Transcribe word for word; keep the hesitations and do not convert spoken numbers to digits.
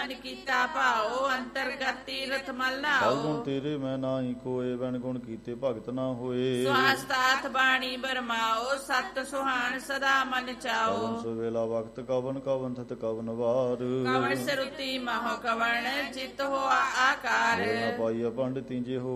ਮਨ ਕੀਤਾ ਭਾਓ ਅੰਤਰਗਤ ਤੀਰਥ ਮਲ ਨਾਓ। ਗੁਣ ਤੇਰੇ ਮੈਂ ਨਾਹੀ ਕੋਏ, ਵੈਣ ਗੁਣ ਕੀਤੇ ਭਗਤ ਨਾ ਹੋਏ। ਸਵਾਸਤਾਥ ਬਾਣੀ ਬਰਮਾਓ ਸਤ ਸੁਹਾਣ ਸਦਾ ਮਨ ਚਾਓ। ਕਵਨ ਸਵੇਲਾ ਵਕਤ ਕਵਨ ਕਵਨ ਥਤ ਕਵਨ ਵਾਰ। ਕਵਣ ਸਰੁਤੀ ਮਹੁ ਕਵਣ ਜਿਤ ਹੋਆ ਆਕਾਰ। ਪਾਈਆ ਪੰਡਿਤੀ ਜੇ ਹੋ